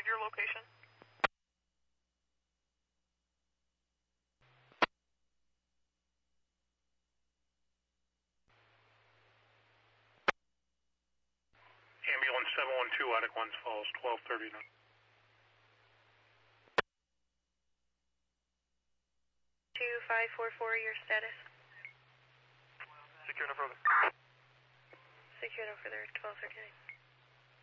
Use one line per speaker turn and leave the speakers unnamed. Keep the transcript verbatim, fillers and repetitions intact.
your location?
Ambulance seven one two out of Glens Falls, twelve thirty-nine.
two five four four, your status?
Secure no further.
Secure no further, twelve thirty-nine.